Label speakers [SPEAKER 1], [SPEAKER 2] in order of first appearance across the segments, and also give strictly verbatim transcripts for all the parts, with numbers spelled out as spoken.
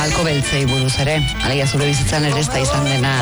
[SPEAKER 1] malko beltzei buruz ere. Alegia zure bizitzan ere ez da izan dena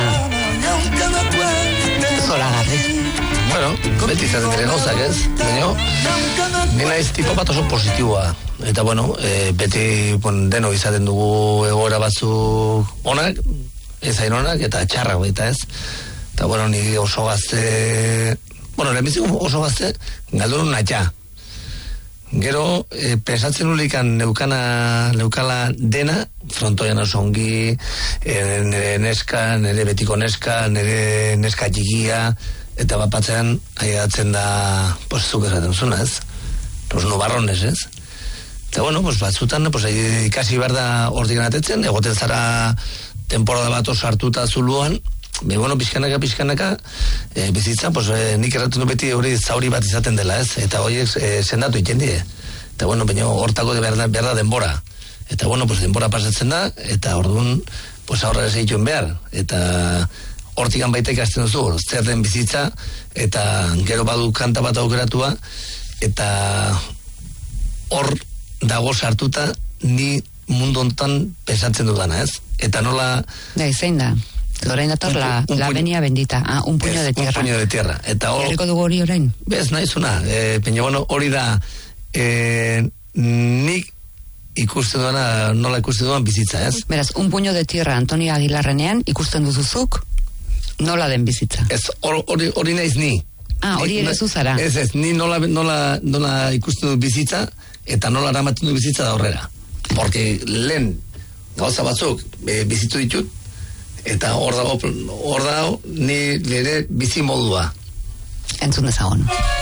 [SPEAKER 1] zoragarri.
[SPEAKER 2] Bueno, beti izaten dire gauzak, ez? Baina, nina ez tipo bat oso positiboa. Eta, bueno, e, beti bon, deno izaten dugu egoera batzuk onak, ez hain onak, eta txarrak baita, ez? Eta, bueno, ni oso gazte... Bueno, lehenbizik oso gazte, galdurun natxa. Gero, e, pensatzen ulikan neukana, neukala dena, frontoian oso ongi, e, nire neska, nire betiko neska, nire neska txikia, eta bapatzean, aidatzen da, pues, zuk esaten zuna, ez? Los nubarrones, ez? Eta, bueno, pues, batzutan, pues, ikasi behar da hortik atetzen, egoten zara temporada bat oso hartuta zuluan, be, bueno, pixkanaka, pixkanaka, e, bizitza, pues, e, nik erratu beti hori zauri bat izaten dela, ez? Eta horiek e, sendatu iten die. Eta, bueno, baina hortako de behar da, behar da denbora. Eta, bueno, pues, denbora pasatzen da, eta orduan, pues, aurrera segituen behar. Eta hortikan baita ikasten duzu, zer den bizitza, eta gero badu kanta bat aukeratua, eta hor dago sartuta ni mundu hontan pesatzen dudana, ez? Eta nola...
[SPEAKER 1] Da, zein da? Orain dator la, la venia bendita, ah, un puño de tierra.
[SPEAKER 2] Un puño de tierra. Eta hor...
[SPEAKER 1] Erriko dugu hori orain?
[SPEAKER 2] Bez, nahizuna. E, Peña, bueno, hori da, e, nik ikusten duana, nola ikusten duan bizitza, ez?
[SPEAKER 1] Beraz, un puño de tierra Antonio Aguilarrenean ikusten duzuzuk nola den bizitza? Ez,
[SPEAKER 2] hori, hori naiz ni.
[SPEAKER 1] Ah, hori ere zuzara.
[SPEAKER 2] Ez, ez, ni nola, nola, nola ikusten du bizitza, eta nola ramatzen du bizitza da horrera. Porque lehen gauza batzuk e, bizitu ditut, eta hor dago, hor dago, ni nire bizi modua.
[SPEAKER 1] Entzun dezagon.